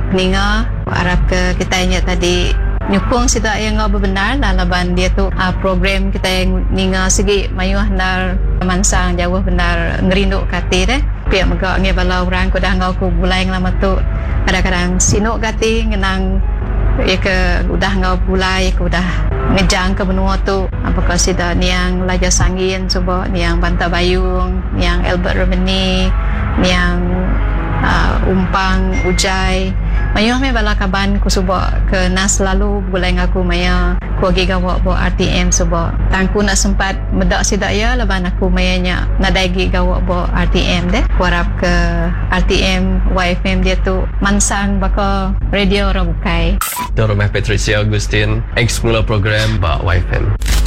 ninga harap ke kita nya tadi nyukung sida yang benar laban dia tu program kita yang ninga segi mayuh nar mansang jauh benar ngerindu kati deh pihak megak nge bala orang ko dah ngau ko bulai lama tu kadang-kadang sinuk kati ngenang ya ke udah ngau bulai ko udah ngejang ke benua tu apakah sida niang Laja Sangin coba niang Banta Bayung niang Albert Romani niang Umpang Ujai mayuh me bala kaban ku suba ke nas lalu bulai ngaku maya ku agi gawak bo RTM suba tangku nak sempat medak sida ya laban aku mayanya nadaigi gawak bo RTM deh ku harap ke RTM YFM dia tu mansang baka radio orang bukai Doro Patricia Agustin ex mula program ba YFM